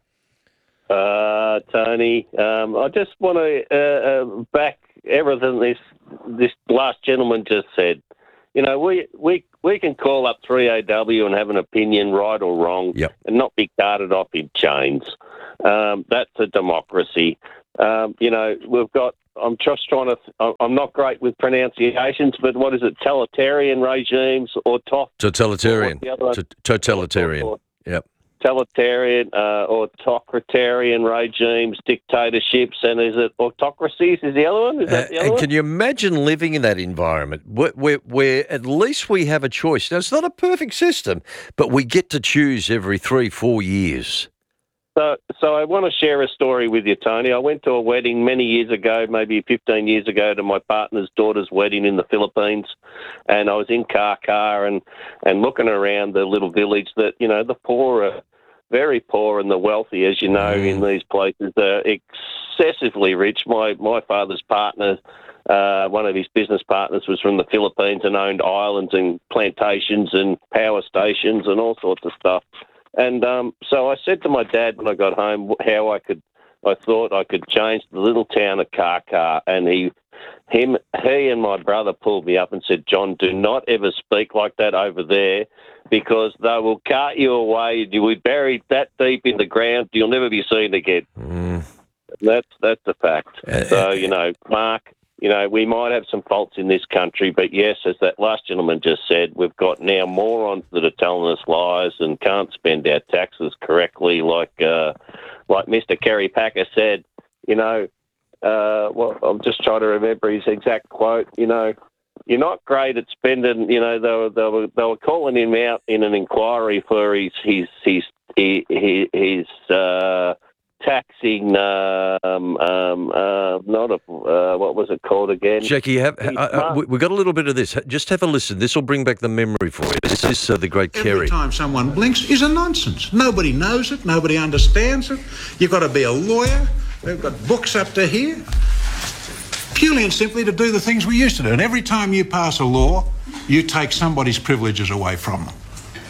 Uh, Tony, um, I just want to uh, uh, back everything this this last gentleman just said. You know, we we, we can call up three A W and have an opinion, right or wrong, yep. and not be carted off in chains. Um, that's a democracy. Um, you know, we've got, I'm just trying to, I'm not great with pronunciations, but what is it, totalitarian regimes or to- Totalitarian. Or T- totalitarian. Or, or, yep. Totalitarian, uh, autocratarian regimes, dictatorships, and is it autocracies? Is the other one? Is that Uh, the other and one? can you imagine living in that environment where, where, where at least we have a choice? Now, it's not a perfect system, but we get to choose every three, four years. So, so I want to share a story with you, Tony. I went to a wedding many years ago, maybe fifteen years ago, to my partner's daughter's wedding in the Philippines, and I was in Car and and looking around the little village that, you know, the poor are very poor and the wealthy, as you know, in these places are excessively rich. My my father's partner, uh, one of his business partners, was from the Philippines and owned islands and plantations and power stations and all sorts of stuff. And um, so I said to my dad when I got home how I could, I thought I could change the little town of Car, and he, him, he and my brother pulled me up and said, "John, do not ever speak like that over there, because they will cart you away. You'll be buried that deep in the ground. You'll never be seen again." Mm. That's that's a fact. So you know, Mark. You know, we might have some faults in this country, but yes, as that last gentleman just said, we've got now morons that are telling us lies and can't spend our taxes correctly, like uh, like Mister Kerry Packer said. You know, uh, well, I'm just trying to remember his exact quote. You know, you're not great at spending. You know, they were they were, they were calling him out in an inquiry for his his his his, his uh, taxing, um, um, uh, not a, uh, what was it called again? Jackie, have, uh, uh, we, we've got a little bit of this. Just have a listen. This will bring back the memory for you. This is uh, the great Kerry. Every time someone blinks is a nonsense. Nobody knows it. Nobody understands it. You've got to be a lawyer. They've got books up to here. Purely and simply to do the things we used to do. And every time you pass a law, you take somebody's privileges away from them.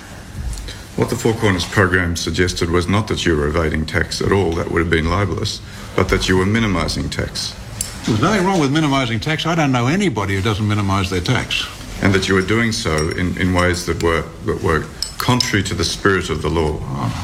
What the Four Corners program suggested was not that you were evading tax at all, that would have been libellous, but that you were minimising tax. There's nothing wrong with minimising tax. I don't know anybody who doesn't minimise their tax. And that you were doing so in, in ways that were that were contrary to the spirit of the law.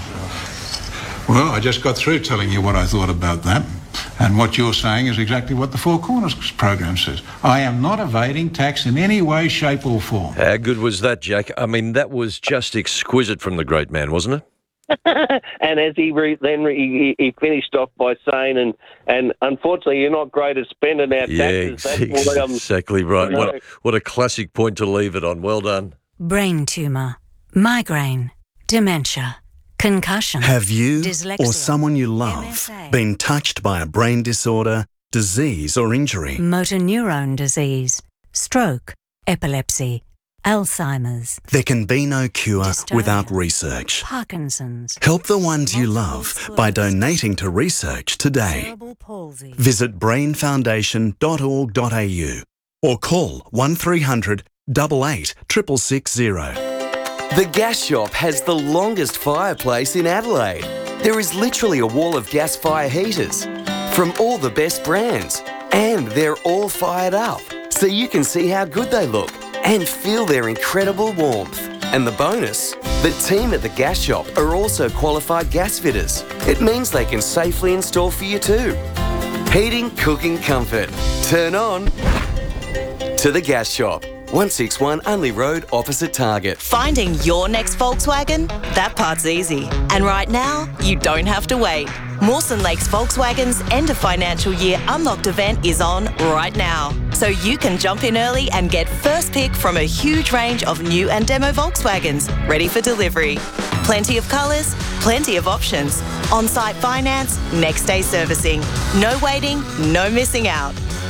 Oh. Well, I just got through telling you what I thought about that. And what you're saying is exactly what the Four Corners program says. I am not evading tax in any way, shape or form. How good was that, Jack? I mean, that was just exquisite from the great man, wasn't it? And as he re- then re- he, he finished off by saying, and and unfortunately, you're not great at spending our Yeah, taxes. ex- That's why I'm- exactly right. you know. What a, what a classic point to leave it on. Well done. Brain tumour, migraine, dementia, concussion. Have you dyslexia, or someone you love M S A, been touched by a brain disorder, disease or injury? motor neurone disease, stroke, epilepsy, Alzheimer's, There can be no cure without research. Parkinson's, Help the ones you love by donating to research today. cerebral palsy. Visit brain foundation dot org dot a u or call one three hundred, eight eight, six six six zero. The Gas Shop has the longest fireplace in Adelaide. There is literally a wall of gas fire heaters from all the best brands, and they're all fired up, so you can see how good they look and feel their incredible warmth. And the bonus, the team at the Gas Shop are also qualified gas fitters. It means they can safely install for you too. Heating, cooking, comfort. Turn on to the Gas Shop. one sixty-one Unley Road, opposite Target. Finding your next Volkswagen? That part's easy. And right now, you don't have to wait. Mawson Lakes Volkswagen's end of financial year unlocked event is on right now. So you can jump in early and get first pick from a huge range of new and demo Volkswagens ready for delivery. Plenty of colours, plenty of options. On-site finance, next day servicing. No waiting, no missing out.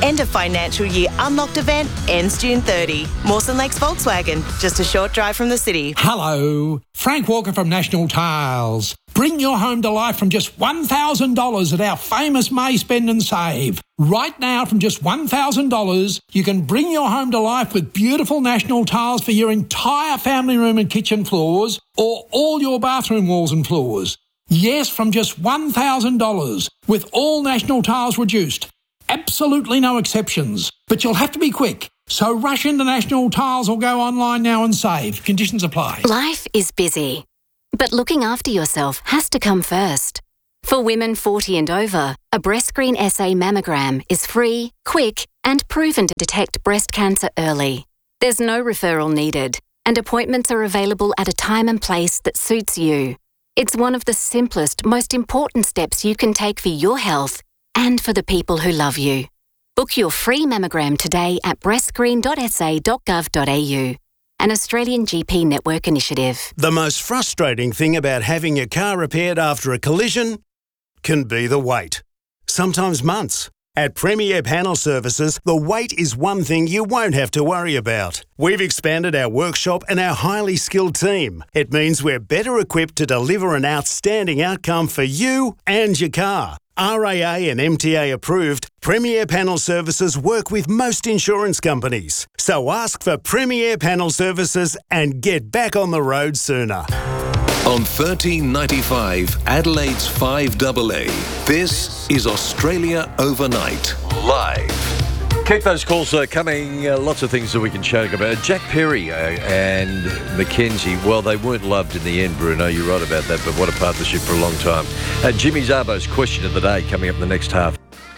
End of financial year unlocked event ends June thirtieth. Mawson Lakes Volkswagen, just a short drive from the city. Hello, Frank Walker from National Tiles. Bring your home to life from just one thousand dollars at our famous May Spend and Save. Right now, from just one thousand dollars, you can bring your home to life with beautiful National Tiles for your entire family room and kitchen floors, or all your bathroom walls and floors. Yes, from just one thousand dollars, with all National Tiles reduced. Absolutely no exceptions. But you'll have to be quick. So rush into National Tiles or go online now and save. Conditions apply. Life is busy, but looking after yourself has to come first. For women forty and over, a BreastScreen S A mammogram is free, quick, and proven to detect breast cancer early. There's no referral needed, and appointments are available at a time and place that suits you. It's one of the simplest, most important steps you can take for your health and for the people who love you. Book your free mammogram today at breast screen dot s a dot gov dot a u. An Australian G P network initiative. The most frustrating thing about having your car repaired after a collision can be the wait. Sometimes months. At Premier Panel Services, the wait is one thing you won't have to worry about. We've expanded our workshop and our highly skilled team. It means we're better equipped to deliver an outstanding outcome for you and your car. R A A and M T A approved, Premier Panel Services work with most insurance companies. So ask for Premier Panel Services and get back on the road sooner. On thirteen ninety-five, Adelaide's five A A, this is Australia Overnight, live. Keep those calls uh, coming. Uh, lots of things that we can chat about. Jack Perry uh, and Mackenzie, well, they weren't loved in the end, Bruno. You're right about that, but what a partnership for a long time. Uh, Jimmy Zabo's question of the day coming up in the next half.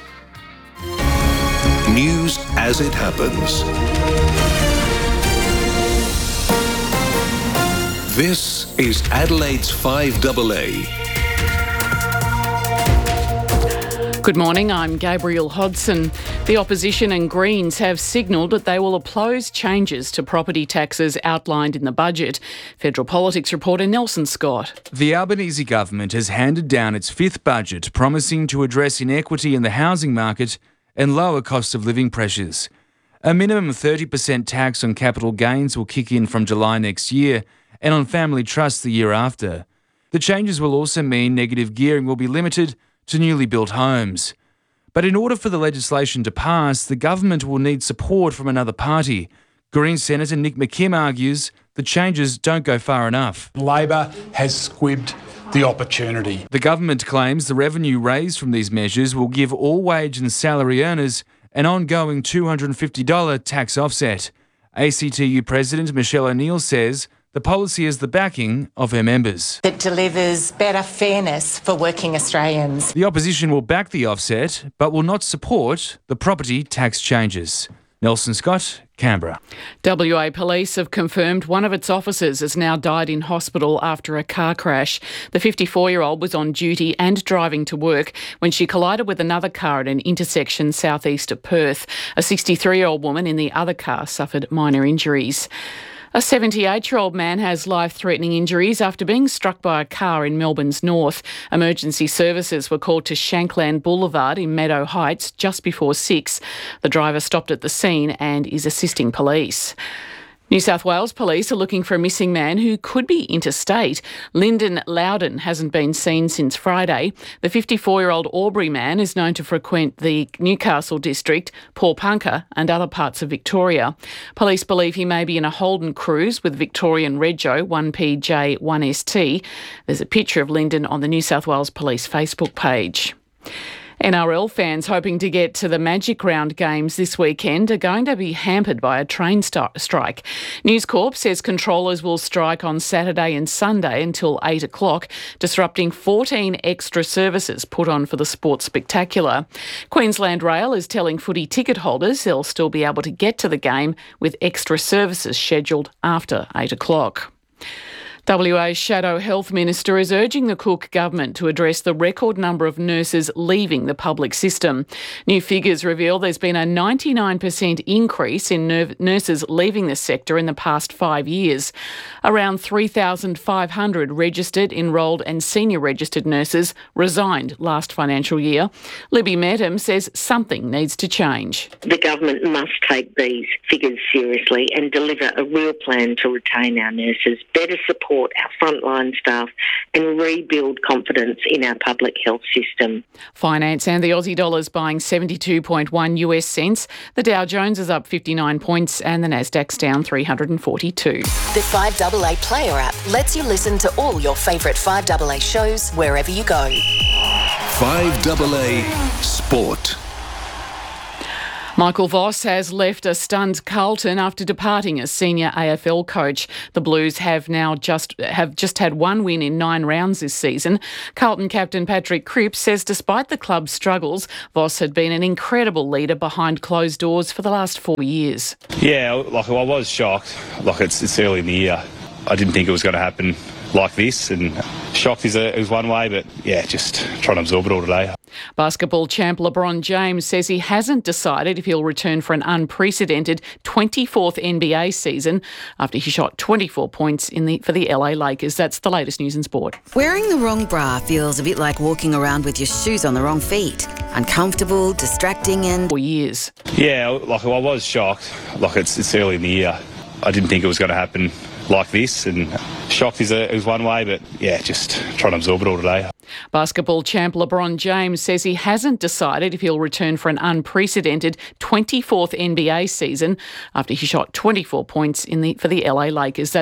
News as it happens. This is Adelaide's five A A. Good morning, I'm Gabrielle Hodson. The opposition and Greens have signalled that they will oppose changes to property taxes outlined in the budget. Federal Politics reporter Nelson Scott. The Albanese government has handed down its fifth budget, promising to address inequity in the housing market and lower cost of living pressures. A minimum thirty percent tax on capital gains will kick in from July next year and on family trusts the year after. The changes will also mean negative gearing will be limited to newly built homes. But in order for the legislation to pass, the government will need support from another party. Green Senator Nick McKim argues the changes don't go far enough. Labor has squibbed the opportunity. The government claims the revenue raised from these measures will give all wage and salary earners an ongoing two hundred fifty dollars tax offset. A C T U President Michelle O'Neill says the policy is the backing of her members. It delivers better fairness for working Australians. The opposition will back the offset, but will not support the property tax changes. Nelson Scott, Canberra. W A Police have confirmed one of its officers has now died in hospital after a car crash. The fifty-four-year-old was on duty and driving to work when she collided with another car at an intersection southeast of Perth. A sixty-three-year-old woman in the other car suffered minor injuries. A seventy-eight-year-old man has life-threatening injuries after being struck by a car in Melbourne's north. Emergency services were called to Shankland Boulevard in Meadow Heights just before six. The driver stopped at the scene and is assisting police. New South Wales Police are looking for a missing man who could be interstate. Lyndon Loudon hasn't been seen since Friday. The fifty-four-year-old Albury man is known to frequent the Newcastle district, Paulpunka and other parts of Victoria. Police believe he may be in a Holden Cruise with Victorian Rego one P J one S T. There's a picture of Lyndon on the New South Wales Police Facebook page. N R L fans hoping to get to the Magic Round games this weekend are going to be hampered by a train st- strike. News Corp says controllers will strike on Saturday and Sunday until eight o'clock, disrupting fourteen extra services put on for the Sports Spectacular. Queensland Rail is telling footy ticket holders they'll still be able to get to the game with extra services scheduled after eight o'clock. W A's Shadow Health Minister is urging the Cook government to address the record number of nurses leaving the public system. New figures reveal there's been a ninety-nine percent increase in ner- nurses leaving the sector in the past five years. Around three thousand five hundred registered, enrolled and senior registered nurses resigned last financial year. Libby Metum says something needs to change. The government must take these figures seriously and deliver a real plan to retain our nurses, better support our frontline staff and rebuild confidence in our public health system. Finance and the Aussie dollar's buying seventy-two point one U S cents. The Dow Jones is up fifty-nine points and the Nasdaq's down three hundred forty-two. The five A A Player app lets you listen to all your favourite five A A shows wherever you go. five A A Sport. Michael Voss has left a stunned Carlton after departing as senior A F L coach. The Blues have now just have just had one win in nine rounds this season. Carlton captain Patrick Cripps says despite the club's struggles, Voss had been an incredible leader behind closed doors for the last four years. Yeah, like I was shocked. Like it's, it's early in the year. I didn't think it was going to happen like this, and shocked is, a, is one way, but yeah, just trying to absorb it all today. Basketball champ LeBron James says he hasn't decided if he'll return for an unprecedented twenty-fourth N B A season after he shot twenty-four points in the for the L A Lakers. That's the latest news in sport. Wearing the wrong bra feels a bit like walking around with your shoes on the wrong feet. Uncomfortable, distracting and... For years. Yeah, like I was shocked. Like it's, it's early in the year. I didn't think it was going to happen like this, and shocked is, a, is one way, but yeah, just trying to absorb it all today. Basketball champ LeBron James says he hasn't decided if he'll return for an unprecedented twenty-fourth N B A season after he shot twenty-four points in the for the L A Lakers. That's